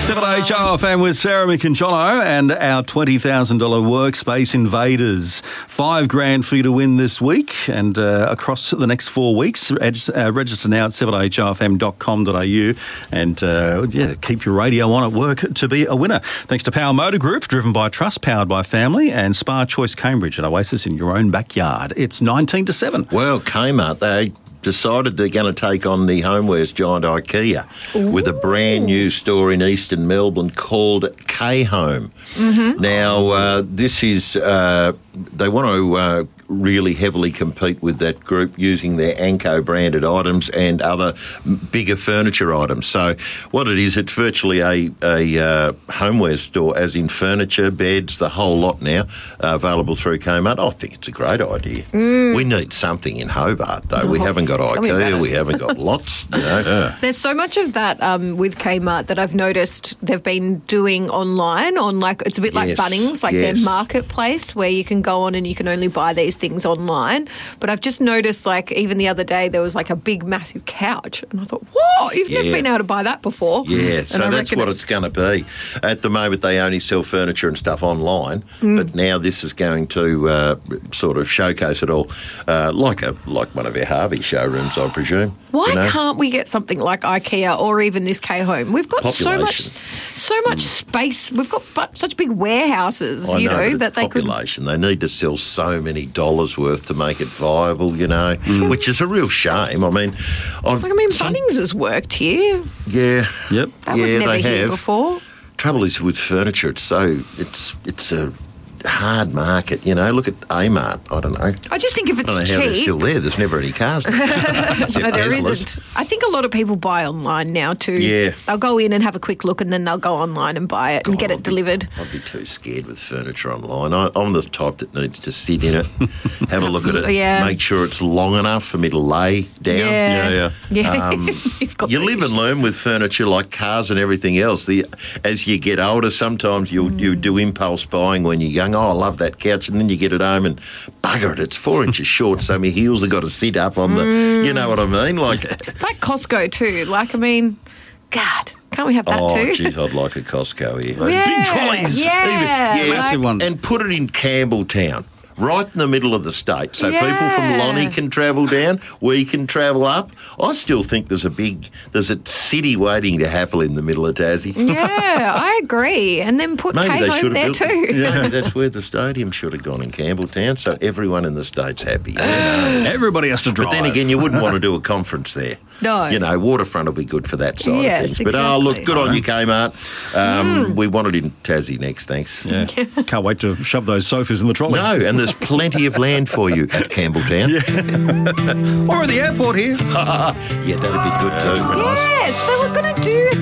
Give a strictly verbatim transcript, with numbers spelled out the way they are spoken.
seven H R F M with Sarah McInjono and our twenty thousand dollars Workspace Invaders. Five grand for you to win this week and uh, across the next four weeks. Uh, register now at seven h r f m dot com dot a u and uh, yeah, keep your radio on at work to be a winner. Thanks to Power Motor Group, driven by trust, powered by family, and Spa Choice Cambridge, an oasis in your own backyard. It's nineteen to seven. Well, Kmart, they decided they're going to take on the homewares giant IKEA Ooh. with a brand new store in eastern Melbourne called K-Home. Mm-hmm. Now, uh, this is, uh, they want to uh, really heavily compete with that group using their Anko branded items and other bigger furniture items. So what it is, it's virtually a, a uh, homeware store, as in furniture, beds, the whole lot now, uh, available through Kmart. I think it's a great idea. Mm. We need something in Hobart, though. Oh, we haven't got IKEA, we haven't got lots. You know. Yeah. There's so much of that um, with Kmart that I've noticed they've been doing online on, like, it's a bit like yes. Bunnings, like yes. their marketplace where you can go on and you can only buy these things online. But I've just noticed, like, even the other day there was like a big massive couch and I thought, whoa, you've yeah. never been able to buy that before. Yeah, so that's what it's, it's going to be. At the moment they only sell furniture and stuff online, mm. but now this is going to uh, sort of showcase it all, uh, like a like one of our Harvey showrooms, I presume. Why you know? can't we get something like IKEA or even this K-Home? We've got so much so much mm. space. We've got but such big warehouses, I you know, know, but that they population. Could... They need to sell so many dollars worth to make it viable, you know, mm. which is a real shame. I mean, I've... Like, I mean, some... Bunnings has worked here. Yeah. Yep. That yeah, was never they here have. before. Trouble is with furniture, it's so, it's, it's a... hard market, you know. Look at Amart. I don't know. I just think if it's I don't know cheap, how they're still there. There's never any cars. No, there isn't. I think a lot of people buy online now too. Yeah, they'll go in and have a quick look, and then they'll go online and buy it God, and get it I'd delivered. Be, I'd be too scared with furniture online. I, I'm the type that needs to sit in it, have a look at it, yeah. make sure it's long enough for me to lay down. Yeah, yeah, yeah. yeah. Um, You've got you live and learn with furniture, like cars and everything else. The as you get older, sometimes you mm. you do impulse buying when you're young. Oh, I love that couch, and then you get it home and bugger it, it's four inches short, so my heels have got to sit up on the, mm. you know what I mean? Like it's like Costco too. Like, I mean, God, can't we have that oh, too? Oh, geez, I'd like a Costco here. Those yeah, big trolleys. Yeah, Even, yeah massive ones. And put it in Campbelltown. Right in the middle of the state, so yeah. people from Lonnie can travel down, we can travel up. I still think there's a big, there's a city waiting to happen in the middle of Tassie. Yeah, I agree. And then put K-Home there too. Yeah, that's where the stadium should have gone, in Campbelltown, so everyone in the state's happy. You know? Everybody has to drive. But then again, you wouldn't want to do a conference there. No. You know, Waterfront will be good for that side yes, of things. But, exactly. oh, look, good on you, Kmart. Um, mm. We want it in Tassie next, thanks. Yeah. Can't wait to shove those sofas in the trolley. No, and there's plenty of land for you at Campbelltown. Yeah. Or at the airport here. Yeah, that'd be good too. Yes, they were going to do